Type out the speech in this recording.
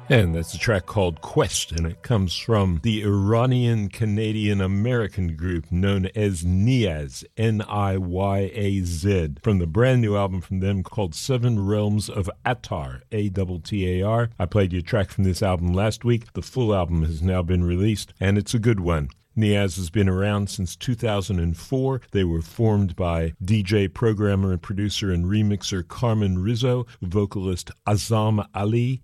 And that's a track called Quest, and it comes from the Iranian-Canadian-American group known as Niyaz, N-I-Y-A-Z, from the brand new album from them called Seven Realms of Attar, A-T-T-A-R. I played you a track from this album last week. The full album has now been released, and it's a good one. Niyaz has been around since 2004. They were formed by DJ, programmer, and producer and remixer Carmen Rizzo, vocalist Azam Ali,